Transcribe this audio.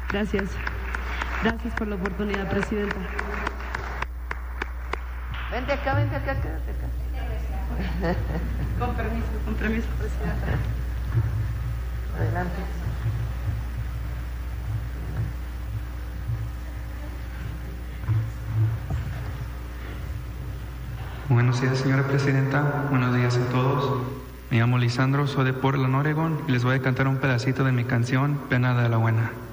Gracias. Gracias por la oportunidad, Presidenta. Vente acá, quédate acá. Con permiso, Presidenta. Adelante. Buenos días, señora Presidenta. Buenos días a todos. Me llamo Lisandro, soy de Portland, Oregon, y les voy a cantar un pedacito de mi canción, Pena de la Buena.